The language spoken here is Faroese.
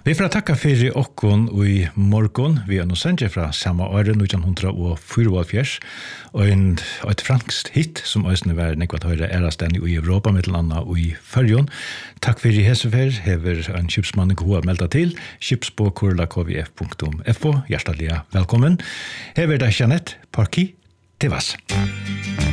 Vi får tacka för okkon i morgon. Vi har nå sendt fra samme året, 1944, og et franskt hit som også var nekvat høyre ærasten i Europa, mellom annet og i Førjon. Takk for i hesefer, hever en kjipsmann gode melda til, kjipsbo.kvf.fo. Hjertelig velkommen. Hever da Jeanette Parky til Vass.